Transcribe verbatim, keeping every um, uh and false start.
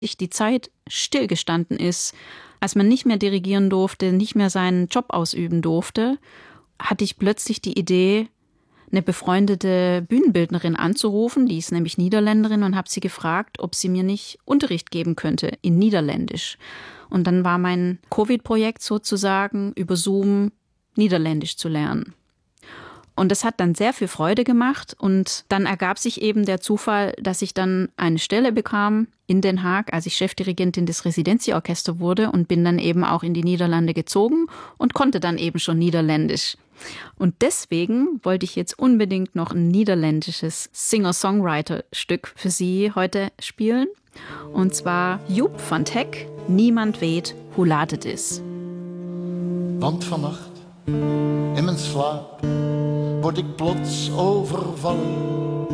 die Zeit stillgestanden ist, als man nicht mehr dirigieren durfte, nicht mehr seinen Job ausüben durfte, hatte ich plötzlich die Idee, eine befreundete Bühnenbildnerin anzurufen, die ist nämlich Niederländerin, und habe sie gefragt, ob sie mir nicht Unterricht geben könnte in Niederländisch. Und dann war mein Covid-Projekt sozusagen, über Zoom Niederländisch zu lernen. Und das hat dann sehr viel Freude gemacht, und dann ergab sich eben der Zufall, dass ich dann eine Stelle bekam in Den Haag, als ich Chefdirigentin des Residenziorchesters wurde, und bin dann eben auch in die Niederlande gezogen und konnte dann eben schon Niederländisch. Und deswegen wollte ich jetzt unbedingt noch ein niederländisches Singer-Songwriter-Stück für Sie heute spielen. Und zwar Joep van Teck, Niemand weet hoe laat het is. Want vannacht, in mijn slaap, word ik plots overvallen